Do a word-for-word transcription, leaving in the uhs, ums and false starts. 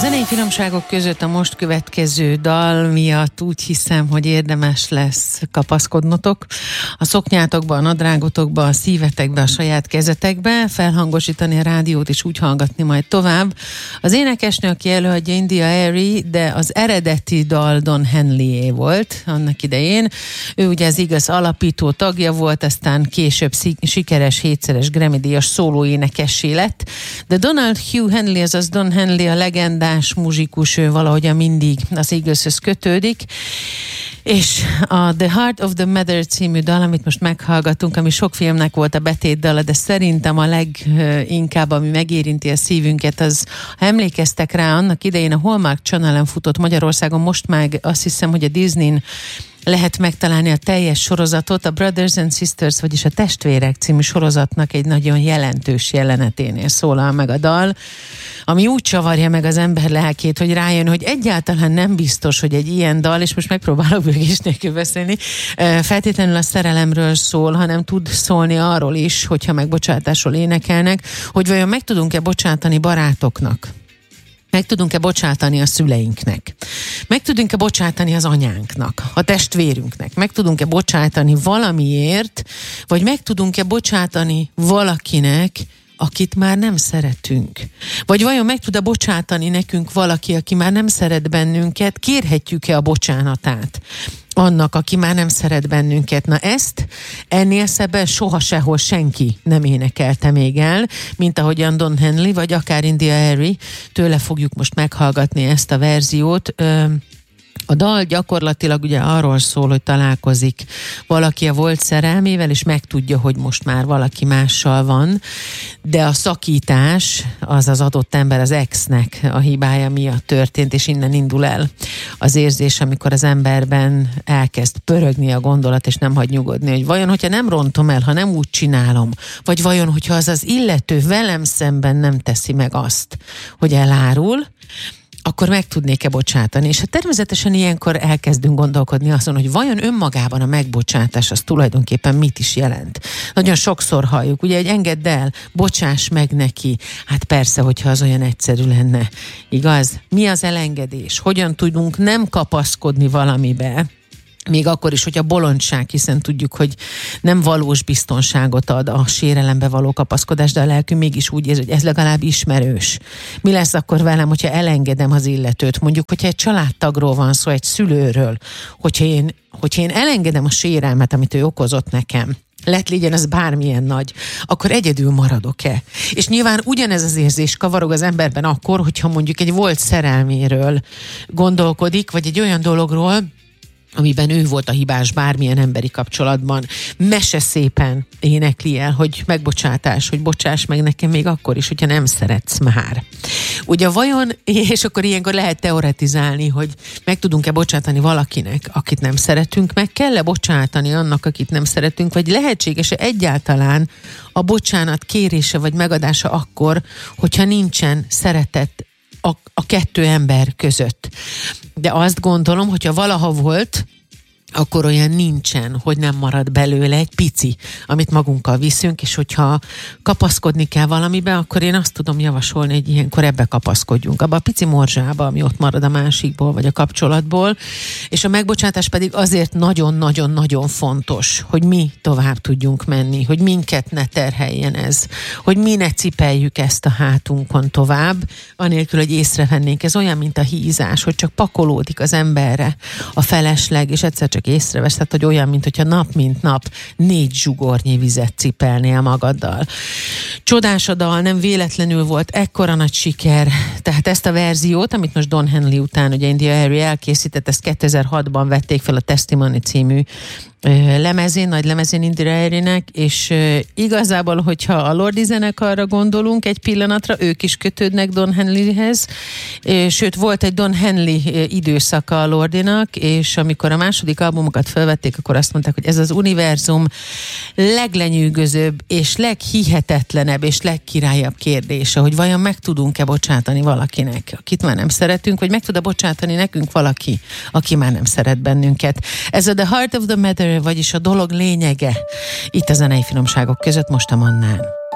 zenei finomságok között a most következő dal miatt úgy hiszem, hogy érdemes lesz kapaszkodnotok a szoknyátokba, a nadrágotokba, a szívetekbe, a saját kezetekbe, felhangosítani a rádiót és úgy hallgatni majd tovább. Az énekesnő, aki előadja India Arie, de az eredeti dal Don Henleyé volt annak idején. Ő ugye az igaz alapító tagja volt, aztán később sikeres hétszeres Grammy-díjas szólóénekessé lett. De Donald Hugh Henley, azaz Don Henley a legendás muzsikus, ő valahogyan mindig az Eagleshöz kötődik, és a The Heart of the Matter című dal, amit most meghallgatunk, ami sok filmnek volt a betétdala, de szerintem a leginkább, ami megérinti a szívünket, az, ha emlékeztek rá, annak idején a Hallmark Channelen futott Magyarországon, most már azt hiszem, hogy a Disneyn lehet megtalálni a teljes sorozatot, a Brothers and Sisters, vagyis a Testvérek című sorozatnak egy nagyon jelentős jeleneténél szólal meg a dal, ami úgy csavarja meg az ember lelkét, hogy rájön, hogy egyáltalán nem biztos, hogy egy ilyen dal, és most megpróbálok bőgés nélkül beszélni, feltétlenül a szerelemről szól, hanem tud szólni arról is, hogyha megbocsátásról énekelnek, hogy vajon meg tudunk-e bocsátani barátoknak. Meg tudunk-e bocsátani a szüleinknek? Meg tudunk-e bocsátani az anyánknak, a testvérünknek? Meg tudunk-e bocsátani valamiért, vagy meg tudunk-e bocsátani valakinek, akit már nem szeretünk? Vagy vajon meg tud-e bocsátani nekünk valaki, aki már nem szeret bennünket? Kérhetjük-e a bocsánatát annak, aki már nem szeret bennünket? Na ezt ennél szebben soha sehol senki nem énekelte még el, mint ahogyan Don Henley, vagy akár India Arie. Tőle fogjuk most meghallgatni ezt a verziót. A dal gyakorlatilag ugye arról szól, hogy találkozik valaki a volt szerelmével, és megtudja, hogy most már valaki mással van, de a szakítás az az adott ember, az exnek a hibája miatt történt, és innen indul el az érzés, amikor az emberben elkezd pörögni a gondolat, és nem hagy nyugodni, hogy vajon, hogyha nem rontom el, ha nem úgy csinálom, vagy vajon, hogyha az az illető velem szemben nem teszi meg azt, hogy elárul, akkor meg tudnék-e bocsátani. És hát természetesen ilyenkor elkezdünk gondolkodni azon, hogy vajon önmagában a megbocsátás az tulajdonképpen mit is jelent. Nagyon sokszor halljuk, ugye, hogy engedd el, bocsáss meg neki. Hát persze, hogyha az olyan egyszerű lenne. Igaz? Mi az elengedés? Hogyan tudunk nem kapaszkodni valamibe, még akkor is, hogy a bolondság, hiszen tudjuk, hogy nem valós biztonságot ad a sérelembe való kapaszkodás, de a lelkünk mégis úgy érzi, hogy ez legalább ismerős. Mi lesz akkor velem, hogyha elengedem az illetőt? Mondjuk, hogyha egy családtagról van szó, egy szülőről, hogyha én, hogyha én elengedem a sérelmet, amit ő okozott nekem, lett legyen az bármilyen nagy, akkor egyedül maradok-e? És nyilván ugyanez az érzés kavarog az emberben akkor, hogyha mondjuk egy volt szerelméről gondolkodik, vagy egy olyan dologról, amiben ő volt a hibás bármilyen emberi kapcsolatban, mese szépen énekli el, hogy megbocsátás, hogy bocsáss meg nekem még akkor is, hogyha nem szeretsz már. Ugye vajon, és akkor ilyenkor lehet teoretizálni, hogy meg tudunk-e bocsátani valakinek, akit nem szeretünk, meg kell-e bocsátani annak, akit nem szeretünk, vagy lehetséges-e egyáltalán a bocsánat kérése vagy megadása akkor, hogyha nincsen szeretet A, a kettő ember között. De azt gondolom, hogyha valaha volt, akkor olyan nincsen, hogy nem marad belőle egy pici, amit magunkkal viszünk, és hogyha kapaszkodni kell valamibe, akkor én azt tudom javasolni, hogy ilyenkor ebbe kapaszkodjunk. Abba a pici morzsába, ami ott marad a másikból, vagy a kapcsolatból, és a megbocsátás pedig azért nagyon-nagyon-nagyon fontos, hogy mi tovább tudjunk menni, hogy minket ne terheljen ez, hogy mi ne cipeljük ezt a hátunkon tovább, anélkül, hogy észrevennénk. Ez olyan, mint a hízás, hogy csak pakolódik az emberre a felesleg, és egyszer csak észreveszed, hogy olyan, mint hogyha nap mint nap négy zsugornyi vizet cipelnél magaddal. Csodás a dal, nem véletlenül volt ekkora nagy siker, tehát ezt a verziót, amit most Don Henley után ugye India Arie elkészített, ezt kétezer-hatban vették fel a Testimony című lemezén, nagy lemezén India Arie-nek, és igazából, hogyha a Lordi zenekarra gondolunk egy pillanatra, ők is kötődnek Don Henleyhez, sőt, volt egy Don Henley időszaka a Lordinak, és amikor a második albumokat felvették, akkor azt mondták, hogy ez az univerzum leglenyűgözőbb, és leghihetetlenebb, és legkirályabb kérdése, hogy vajon meg tudunk-e bocsátani valakinek, akit már nem szeretünk, vagy meg tud-e bocsátani nekünk valaki, aki már nem szeret bennünket. Ez a The Heart of the Matter, vagyis a dolog lényege itt a zenei finomságok között most a Mannán.